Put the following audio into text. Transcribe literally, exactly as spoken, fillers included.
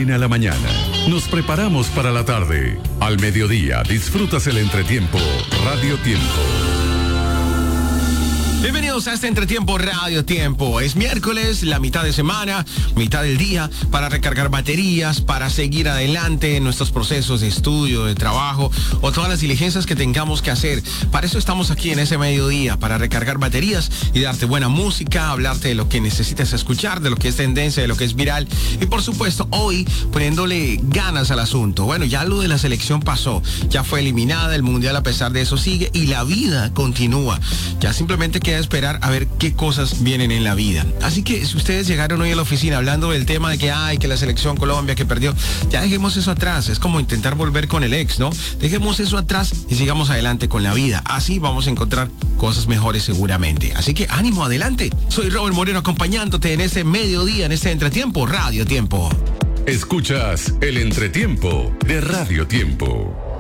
termina la mañana, nos preparamos para la tarde. Al mediodía disfrutas el entretiempo Radio Tiempo. Bienvenidos a este Entretiempo Radio Tiempo. Es miércoles, la mitad de semana, mitad del día, para recargar baterías, para seguir adelante en nuestros procesos de estudio, de trabajo o todas las diligencias que tengamos que hacer. Para eso estamos aquí en ese mediodía, para recargar baterías y darte buena música, hablarte de lo que necesitas escuchar, de lo que es tendencia, de lo que es viral y por supuesto hoy poniéndole ganas al asunto. Bueno, ya lo de la selección pasó, ya fue eliminada, el mundial a pesar de eso sigue y la vida continúa. Ya simplemente queda esperar a ver qué cosas vienen en la vida. Así que si ustedes llegaron hoy a la oficina hablando del tema de que ay, que la selección Colombia que perdió, ya dejemos eso atrás. Es como intentar volver con el ex, ¿no? Dejemos eso atrás y sigamos adelante con la vida. Así vamos a encontrar cosas mejores seguramente. Así que ánimo, adelante. Soy Robert Moreno acompañándote en este mediodía, en este Entretiempo Radio Tiempo. Escuchas el Entretiempo de Radio Tiempo.